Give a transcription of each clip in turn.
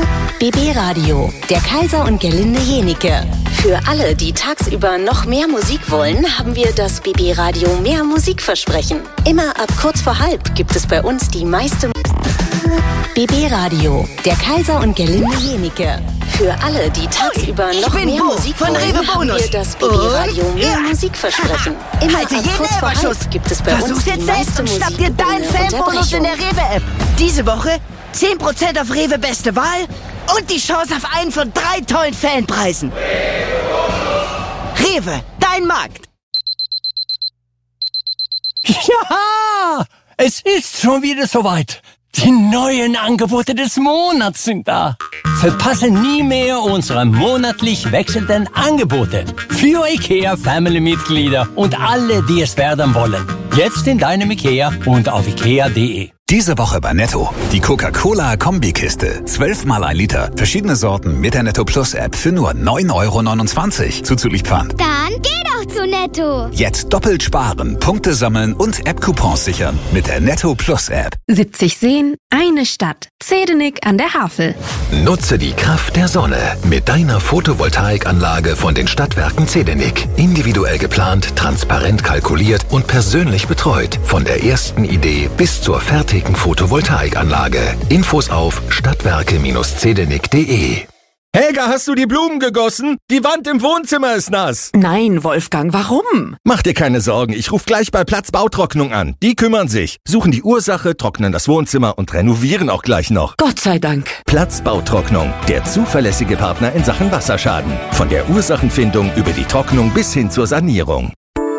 BB Radio, der Kaiser und Gerlinde Jenike. Für alle, die tagsüber noch mehr Musik wollen, haben wir das BB Radio Mehr Musikversprechen. Immer ab kurz vor halb gibt es bei uns die meiste BB Radio, der Kaiser und Gerlinde Jenike. Für alle, die tagsüber noch mehr Musik wollen, haben wir das BB Radio Mehr Musikversprechen. Immer ab kurz vor halb gibt es bei uns die meiste Musik. Schnapp dir deinen Fanbonus in der Rewe-App. Diese Woche 10% auf Rewe Beste Wahl und die Chance auf einen von 3 tollen Fanpreisen. Rewe, dein Markt. Ja, es ist schon wieder soweit. Die neuen Angebote des Monats sind da. Verpasse nie mehr unsere monatlich wechselnden Angebote für IKEA-Family-Mitglieder und alle, die es werden wollen. Jetzt in deinem IKEA und auf ikea.de. Diese Woche bei Netto. Die Coca-Cola-Kombikiste. 12 mal 1 Liter. Verschiedene Sorten mit der Netto Plus App für nur 9,29 € zuzüglich Pfand. Dann geh doch zu Netto. Jetzt doppelt sparen, Punkte sammeln und App-Coupons sichern mit der Netto Plus App. 70 Seen, eine Stadt. Zedenik an der Havel. Nutze die Kraft der Sonne mit deiner Photovoltaikanlage von den Stadtwerken Zedenik. Individuell geplant, transparent kalkuliert und persönlich betreut. Von der ersten Idee bis zur fertigen Photovoltaikanlage. Infos auf stadtwerke-zedenik.de. Helga, hast du die Blumen gegossen? Die Wand im Wohnzimmer ist nass. Nein, Wolfgang, warum? Mach dir keine Sorgen, ich rufe gleich bei Platz Bautrocknung an. Die kümmern sich, suchen die Ursache, trocknen das Wohnzimmer und renovieren auch gleich noch. Gott sei Dank. Platz Bautrocknung, der zuverlässige Partner in Sachen Wasserschaden. Von der Ursachenfindung über die Trocknung bis hin zur Sanierung.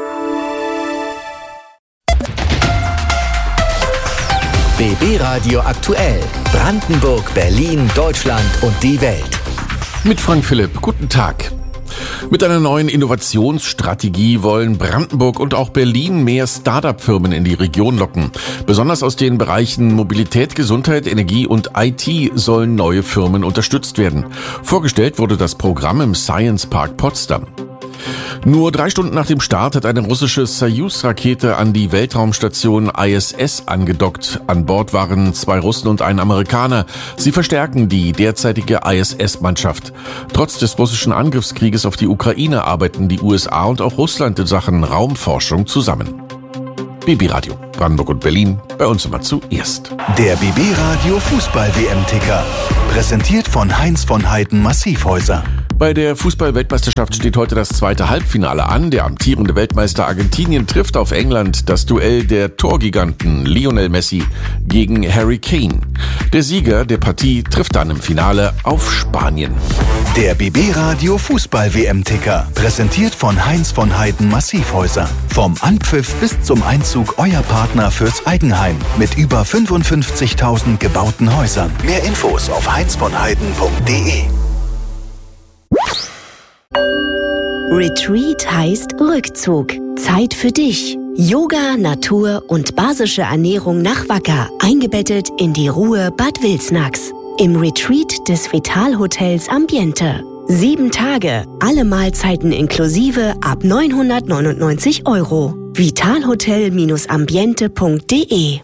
BB Radio aktuell. Brandenburg, Berlin, Deutschland und die Welt. Mit Frank Philipp, guten Tag. Mit einer neuen Innovationsstrategie wollen Brandenburg und auch Berlin mehr Start-up-Firmen in die Region locken. Besonders aus den Bereichen Mobilität, Gesundheit, Energie und IT sollen neue Firmen unterstützt werden. Vorgestellt wurde das Programm im Science Park Potsdam. Nur 3 Stunden nach dem Start hat eine russische Soyuz-Rakete an die Weltraumstation ISS angedockt. An Bord waren 2 Russen und ein Amerikaner. Sie verstärken die derzeitige ISS-Mannschaft. Trotz des russischen Angriffskrieges auf die Ukraine arbeiten die USA und auch Russland in Sachen Raumforschung zusammen. BB Radio, Brandenburg und Berlin, bei uns immer zuerst. Der BB Radio Fußball-WM-Ticker. Präsentiert von Heinz von Heiden Massivhäuser. Bei der Fußball-Weltmeisterschaft steht heute das zweite Halbfinale an. Der amtierende Weltmeister Argentinien trifft auf England. Das Duell der Torgiganten Lionel Messi gegen Harry Kane. Der Sieger der Partie trifft dann im Finale auf Spanien. Der BB Radio Fußball-WM-Ticker. Präsentiert von Heinz von Heiden Massivhäuser. Vom Anpfiff bis zum Einzug euer Partner fürs Eigenheim. Mit über 55.000 gebauten Häusern. Mehr Infos auf heinzvonheiden.de. Retreat heißt Rückzug. Zeit für dich. Yoga, Natur und basische Ernährung nach Wacker. Eingebettet in die Ruhe Bad Wilsnax. Im Retreat des Vitalhotels Ambiente. 7 Tage, alle Mahlzeiten inklusive ab 999 €. Vitalhotel-ambiente.de.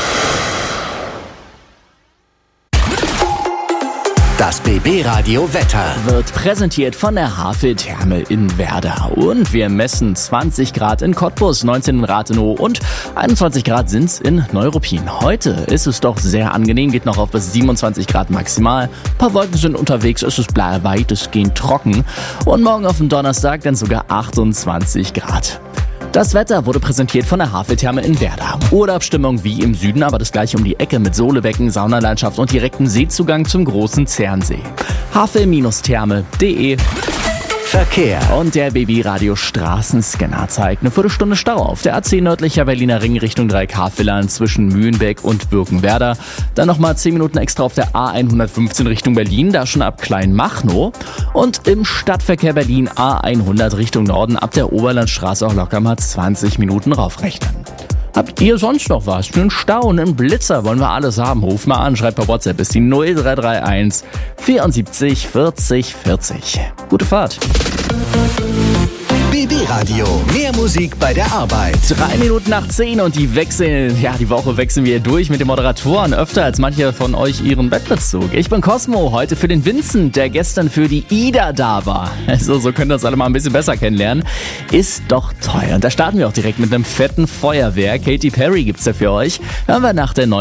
Das BB Radio Wetter wird präsentiert von der Havel-Therme in Werder. Und wir messen 20 Grad in Cottbus, 19 in Rathenow und 21 Grad sind's in Neuruppin. Heute ist es doch sehr angenehm, geht noch auf bis 27 Grad maximal. Ein paar Wolken sind unterwegs, es ist weitestgehend trocken. Und morgen auf den Donnerstag dann sogar 28 Grad. Das Wetter wurde präsentiert von der Havel-Therme in Werder. Urlaubsstimmung wie im Süden, aber das gleiche um die Ecke mit Sohlebecken, Saunalandschaft und direkten Seezugang zum großen Zernsee. havel-therme.de. Verkehr. Und der BB-Radio Straßenscanner zeigt eine Viertelstunde Stau auf der A10 nördlicher Berliner Ring Richtung Dreieck-Havelland zwischen Mühlenbeck und Birkenwerder. Dann nochmal 10 Minuten extra auf der A115 Richtung Berlin, da schon ab Kleinmachnow. Und im Stadtverkehr Berlin A100 Richtung Norden ab der Oberlandstraße auch locker mal 20 Minuten raufrechnen. Habt ihr sonst noch was? Einen Stau, einen Blitzer wollen wir alles haben. Ruf mal an, schreibt per WhatsApp bis die 0331 74 40 40. Gute Fahrt. BB Radio. Mehr Musik bei der Arbeit. 3 Minuten nach 10 und die Woche wechseln wir durch mit den Moderatoren. Öfter als manche von euch ihren Bettbezug. Ich bin Cosmo, heute für den Vincent, der gestern für die Ida da war. Also so könnt ihr uns alle mal ein bisschen besser kennenlernen. Ist doch toll. Und da starten wir auch direkt mit einem fetten Feuerwerk. Katy Perry gibt's da für euch. Hören wir nach der neuen